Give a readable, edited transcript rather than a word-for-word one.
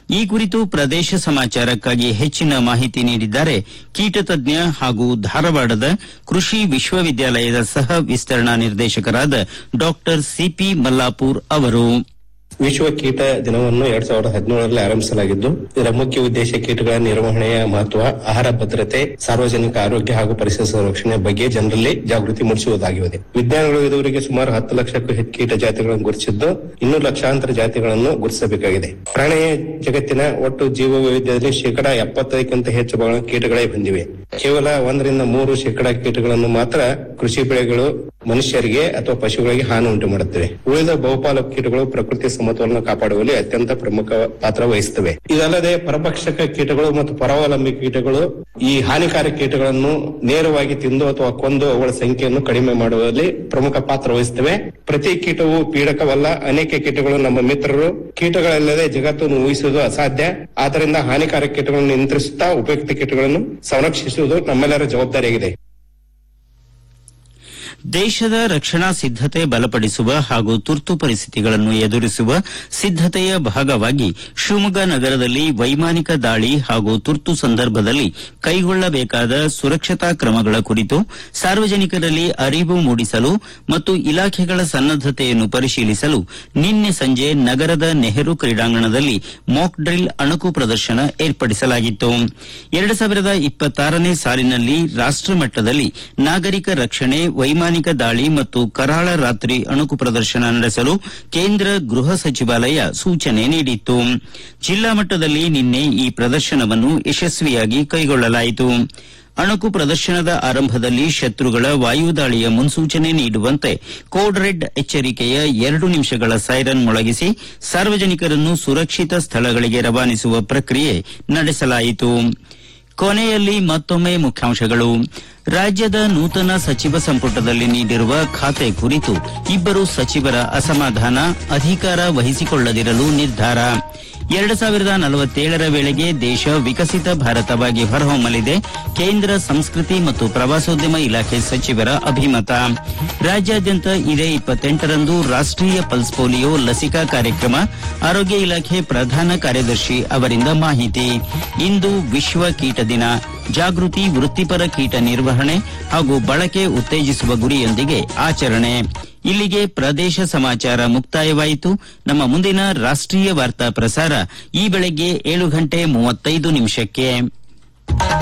ಈ ಕುರಿತು ಪ್ರದೇಶ ಸಮಾಚಾರಕ್ಕಾಗಿ ಹೆಚ್ಚಿನ ಮಾಹಿತಿ ನೀಡಿದ್ದಾರೆ ಕೀಟತಜ್ಞ ಹಾಗೂ ಧಾರವಾಡದ ಕೃಷಿ ವಿಶ್ವವಿದ್ಯಾಲಯದ ಸಹ ವಿಸ್ತರಣಾ ನಿರ್ದೇಶಕರಾದ ಡಾ ಸಿಪಿ ಮಲ್ಲಾಪುರ್ ಅವರು. ವಿಶ್ವ ಕೀಟ ದಿನವನ್ನು 2017ರಲ್ಲಿ ಆರಂಭಿಸಲಾಗಿದ್ದು, ಇದರ ಮುಖ್ಯ ಉದ್ದೇಶ ಕೀಟಗಳ ನಿರ್ವಹಣೆಯ ಮಹತ್ವ, ಆಹಾರ ಭದ್ರತೆ, ಸಾರ್ವಜನಿಕ ಆರೋಗ್ಯ ಹಾಗೂ ಪರಿಸರ ಸಂರಕ್ಷಣೆ ಬಗ್ಗೆ ಜನರಲ್ಲಿ ಜಾಗೃತಿ ಮೂಡಿಸುವುದಾಗಿದೆ. ವಿಜ್ಞಾನಿಗಳು ಇದುವರೆಗೆ ಸುಮಾರು 10 ಲಕ್ಷಕ್ಕೂ ಹೆಚ್ಚು ಕೀಟ ಜಾತಿಗಳನ್ನು ಗುರುತಿಸಿದ್ದು, ಇನ್ನೂ ಲಕ್ಷಾಂತರ ಜಾತಿಗಳನ್ನು ಗುರುತಿಸಬೇಕಾಗಿದೆ. ಪ್ರಾಣಿ ಜಗತ್ತಿನ ಒಟ್ಟು ಜೀವ ವೈವಿಧ್ಯದಲ್ಲಿ 75% ಹೆಚ್ಚು ಭಾಗ ಕೀಟಗಳೇ ಬಂದಿವೆ. ಕೇವಲ 1-3% ಕೀಟಗಳನ್ನು ಮಾತ್ರ ಕೃಷಿ ಬೆಳೆಗಳು ಮನುಷ್ಯರಿಗೆ ಅಥವಾ ಪಶುಗಳಿಗೆ ಹಾನಿ ಉಂಟು ಮಾಡುತ್ತವೆ. ಉಳಿದ ಬಹುಪಾಲು ಕೀಟಗಳು ಪ್ರಕೃತಿ ಸಮತೋಲನ ಕಾಪಾಡುವಲ್ಲಿ ಅತ್ಯಂತ ಪ್ರಮುಖ ಪಾತ್ರ ವಹಿಸುತ್ತವೆ. ಇದಲ್ಲದೆ ಪರಭಕ್ಷಕ ಕೀಟಗಳು ಮತ್ತು ಪರಾವಲಂಬಿ ಕೀಟಗಳು ಈ ಹಾನಿಕಾರಕ ಕೀಟಗಳನ್ನು ನೇರವಾಗಿ ತಿಂದು ಅಥವಾ ಕೊಂದು ಅವುಗಳ ಸಂಖ್ಯೆಯನ್ನು ಕಡಿಮೆ ಮಾಡುವಲ್ಲಿ ಪ್ರಮುಖ ಪಾತ್ರ ವಹಿಸುತ್ತವೆ. ಪ್ರತಿ ಕೀಟವು ಪೀಡಕವಲ್ಲ. ಅನೇಕ ಕೀಟಗಳು ನಮ್ಮ ಮಿತ್ರರು. ಕೀಟಗಳಿಲ್ಲದೆ ಜಗತ್ತನ್ನು ಊಹಿಸುವುದು ಅಸಾಧ್ಯ. ಆದ್ದರಿಂದ ಹಾನಿಕಾರಕ ಕೀಟಗಳನ್ನು ನಿಯಂತ್ರಿಸುತ್ತಾ ಉಪಯುಕ್ತ ಕೀಟಗಳನ್ನು ಸಂರಕ್ಷಿಸುವುದು ನಮ್ಮೆಲ್ಲರ ಜವಾಬ್ದಾರಿಯಾಗಿದೆ. ದೇಶದ ರಕ್ಷಣಾ ಸಿದ್ದತೆ ಬಲಪಡಿಸುವ ಹಾಗೂ ತುರ್ತು ಪರಿಸ್ಥಿತಿಗಳನ್ನು ಎದುರಿಸುವ ಸಿದ್ದತೆಯ ಭಾಗವಾಗಿ ಶಿವಮೊಗ್ಗ ನಗರದಲ್ಲಿ ವೈಮಾನಿಕ ದಾಳಿ ಹಾಗೂ ತುರ್ತು ಸಂದರ್ಭದಲ್ಲಿ ಕೈಗೊಳ್ಳಬೇಕಾದ ಸುರಕ್ಷತಾ ಕ್ರಮಗಳ ಕುರಿತು ಸಾರ್ವಜನಿಕರಲ್ಲಿ ಅರಿವು ಮೂಡಿಸಲು ಮತ್ತು ಇಲಾಖೆಗಳ ಸನ್ನದ್ದತೆಯನ್ನು ಪರಿಶೀಲಿಸಲು ನಿನ್ನೆ ಸಂಜೆ ನಗರದ ನೆಹರು ಕ್ರೀಡಾಂಗಣದಲ್ಲಿ ಮಾಕ್ ಡ್ರಿಲ್ ಅಣುಕು ಪ್ರದರ್ಶನ ಏರ್ಪಡಿಸಲಾಗಿತ್ತು. 2026ನೇ ಸಾಲಿನಲ್ಲಿ ರಾಷ್ಟಮಟ್ಟದಲ್ಲಿ ನಾಗರಿಕ ರಕ್ಷಣೆ, ವೈಮಾನಿಕ ದಾಳಿ ಮತ್ತು ಕರಾಳ ರಾತ್ರಿ ಅಣುಕು ಪ್ರದರ್ಶನ ನಡೆಸಲು ಕೇಂದ್ರ ಗೃಹ ಸಚಿವಾಲಯ ಸೂಚನೆ ನೀಡಿತ್ತು. ಜಿಲ್ಲಾ ಮಟ್ಟದಲ್ಲಿ ನಿನ್ನೆ ಈ ಪ್ರದರ್ಶನವನ್ನು ಯಶಸ್ವಿಯಾಗಿ ಕೈಗೊಳ್ಳಲಾಯಿತು. ಅಣುಕು ಪ್ರದರ್ಶನದ ಆರಂಭದಲ್ಲಿ ಶತ್ರುಗಳ ವಾಯುದಾಳಿಯ ಮುನ್ಸೂಚನೆ ನೀಡುವಂತೆ ಕೋಡ್ ರೆಡ್ ಎಚ್ಚರಿಕೆಯ 2 ನಿಮಿಷಗಳ ಸೈರನ್ ಮೊಳಗಿಸಿ ಸಾರ್ವಜನಿಕರನ್ನು ಸುರಕ್ಷಿತ ಸ್ಥಳಗಳಿಗೆ ರವಾನಿಸುವ ಪ್ರಕ್ರಿಯೆ ನಡೆಸಲಾಯಿತು. ಕೊನೆಯಲ್ಲಿ ಮತ್ತೊಮ್ಮೆ ಮುಖ್ಯಾಂಶಗಳು. ರಾಜ್ಯದ ನೂತನ ಸಚಿವ ಸಂಪುಟದಲ್ಲಿ ನೀಡಿರುವ ಖಾತೆ ಕುರಿತು 2 ಸಚಿವರ ಅಸಮಾಧಾನ, ಅಧಿಕಾರ ವಹಿಸಿಕೊಳ್ಳದಿರಲು ನಿರ್ಧಾರ. 2047ರ ವೇಳೆಗೆ ದೇಶ ವಿಕಸಿತ ಭಾರತವಾಗಿ ಹೊರಹೊಮ್ಮಲಿದೆ, ಕೇಂದ್ರ ಸಂಸ್ಕೃತಿ ಮತ್ತು ಪ್ರವಾಸೋದ್ಯಮ ಇಲಾಖೆ ಸಚಿವರ ಅಭಿಮತ. ರಾಜ್ಯಾದ್ಯಂತ ಇದೇ 28ರಂದು ರಾಷ್ಟೀಯ ಪಲ್ಸ್ ಪೋಲಿಯೋ ಲಸಿಕಾ ಕಾರ್ಯಕ್ರಮ, ಆರೋಗ್ಯ ಇಲಾಖೆ ಪ್ರಧಾನ ಕಾರ್ಯದರ್ಶಿ ಅವರಿಂದ ಮಾಹಿತಿ. ಇಂದು ವಿಶ್ವ ಕೀಟ ದಿನ. ಜಾಗೃತಿ, ವೃತ್ತಿಪರ ಕೀಟ ನಿರ್ವಹಣೆ ಹಾಗೂ ಬಳಕೆ ಉತ್ತೇಜಿಸುವ ಗುರಿಯೊಂದಿಗೆ ಆಚರಣೆ. ಇಲ್ಲಿಗೆ ಪ್ರದೇಶ ಸಮಾಚಾರ ಮುಕ್ತಾಯವಾಯಿತು. ನಮ್ಮ ಮುಂದಿನ ರಾಷ್ಟ್ರೀಯ ವಾರ್ತಾ ಪ್ರಸಾರ ಈ ಬೆಳಗ್ಗೆ 7:35 ನಿಮಿಷಕ್ಕೆ.